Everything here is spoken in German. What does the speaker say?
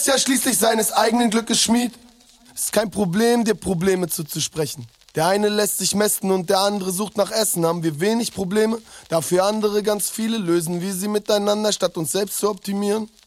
ist ja schließlich seines eigenen Glückes Schmied. Ist kein Problem, dir Probleme zuzusprechen. Der eine lässt sich mästen und der andere sucht nach Essen. Haben wir wenig Probleme, dafür andere ganz viele. Lösen wir sie miteinander, statt uns selbst zu optimieren.